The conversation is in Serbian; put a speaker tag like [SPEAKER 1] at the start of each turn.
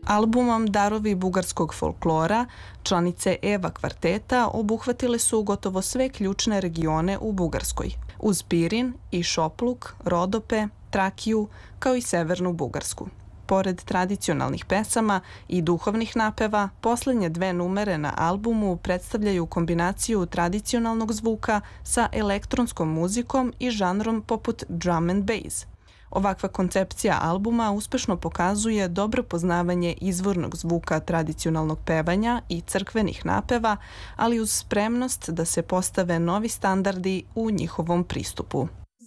[SPEAKER 1] Albumom Darovi bugarskog folklora članice Eva kvarteta obuhvatile su gotovo sve ključne regione u Bugarskoj, uz Pirin i Šopluk, Rodope, Trakiju, kao i severnu Bugarsku. Pored tradicionalnih pesama i duhovnih napeva, poslednje dve numere na albumu predstavljaju kombinaciju tradicionalnog zvuka sa elektronskom muzikom i žanrom poput drum and bass. Ovakva koncepcija albuma uspešno pokazuje dobro poznavanje izvornog zvuka tradicionalnog pevanja i crkvenih napeva, ali uz spremnost da se postave novi standardi u njihovom pristupu.